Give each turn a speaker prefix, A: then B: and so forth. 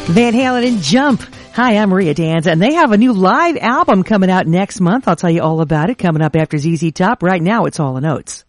A: Van Halen and Jump. Hi, I'm Maria Danza, and they have a new live album coming out next month. I'll tell you all about it coming up after ZZ Top. Right now, it's Hall & Oates.